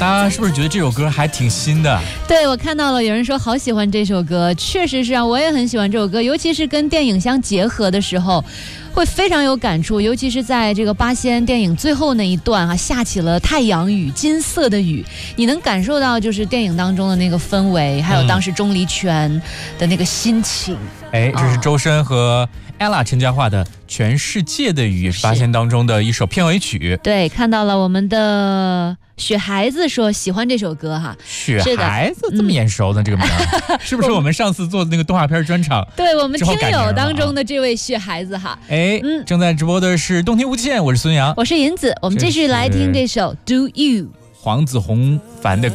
大家是不是觉得这首歌还挺新的？ 对，我看到了有人说好喜欢这首歌，确实是啊，我也很喜欢这首歌，尤其是跟电影相结合的时候，会非常有感触，尤其是在这个八仙电影最后那一段啊，下起了太阳雨，金色的雨，你能感受到就是电影当中的那个氛围，还有当时钟离权的那个心情。 这是周深和 ella 陈嘉桦的《全世界的雨》，也是八仙当中的一首片尾曲。 对，看到了我们的雪孩子说喜欢这首歌哈。 雪孩子这么眼熟的这个名是不是我们上次做的那个动画片专场？ 对，我们听友当中的这位雪孩子哈。 正在直播的是动听无限，我是孙杨， 我是银子，我们继续来听这首 Do You， 黄子弘凡的